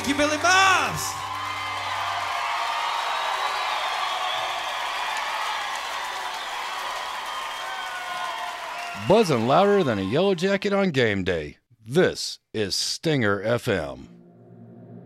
Thank you, Billy Bobs. Buzzing louder than a yellow jacket on game day. This is Stinger FM.